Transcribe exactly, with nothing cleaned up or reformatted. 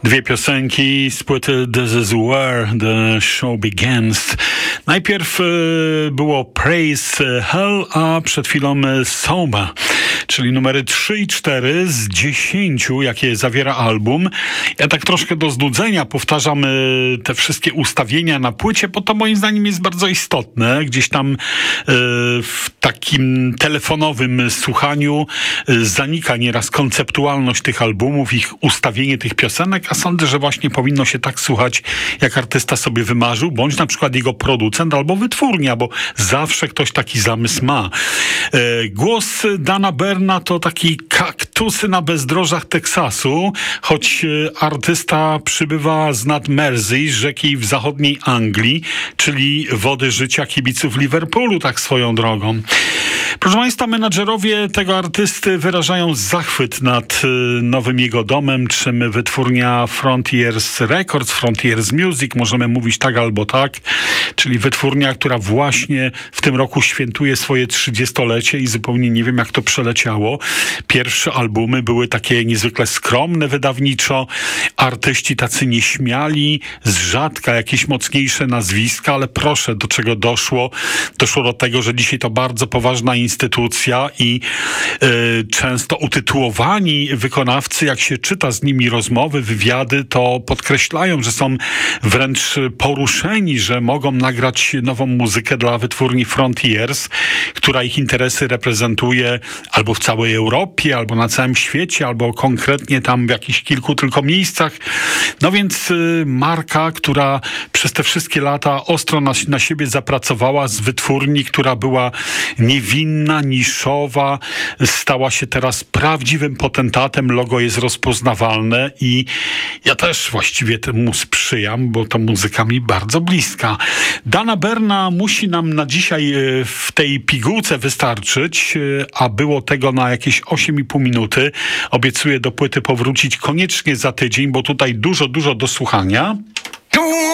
Dwie piosenki z płyty This Is Where the Show Begins. Najpierw y, było Praise Hell, a przed chwilą Sober, czyli numery trzy i cztery z dziesięciu, jakie zawiera album. Ja tak troszkę do znudzenia powtarzam y, te wszystkie ustawienia na płycie, bo to moim zdaniem jest bardzo istotne. Gdzieś tam y, w takim telefonowym słuchaniu y, zanika nieraz konceptualność tych albumów, ich ustawienie tych piosenek, a sądzę, że właśnie powinno się tak słuchać, jak artysta sobie wymarzył, bądź na przykład jego producent albo wytwórnia, bo zawsze ktoś taki zamysł ma. E, głos Dana Berna to taki kaktusy na bezdrożach Teksasu, choć e, artysta przybywa z nad Mersey, rzeki w zachodniej Anglii, czyli wody życia kibiców Liverpoolu, tak swoją drogą. Proszę Państwa, menadżerowie tego artysty wyrażają zachwyt nad y, nowym jego domem, czym wytwórnia Frontiers Records, Frontiers Music, możemy mówić tak albo tak, czyli wytwórnia, która właśnie w tym roku świętuje swoje trzydziestolecie i zupełnie nie wiem, jak to przeleciało. Pierwsze albumy były takie niezwykle skromne wydawniczo, artyści tacy nieśmiali, z rzadka jakieś mocniejsze nazwiska, ale proszę, do czego doszło? Doszło do tego, że dzisiaj to bardzo poważna instytucja i y, często utytułowani wykonawcy, jak się czyta z nimi rozmowy, wywiady, to podkreślają, że są wręcz poruszeni, że mogą nagrać nową muzykę dla wytwórni Frontiers, która ich interesy reprezentuje albo w całej Europie, albo na całym świecie, albo konkretnie tam w jakichś kilku tylko miejscach. No więc y, marka, która przez te wszystkie lata ostro na, na siebie zapracowała, z wytwórni, która była niewinna, niszowa, stała się teraz prawdziwym potentatem, logo jest rozpoznawalne i ja też właściwie temu sprzyjam, bo ta muzyka mi bardzo bliska. Dana Berna musi nam na dzisiaj w tej pigułce wystarczyć, a było tego na jakieś osiem i pół minuty. Obiecuję do płyty powrócić koniecznie za tydzień, bo tutaj dużo, dużo do słuchania.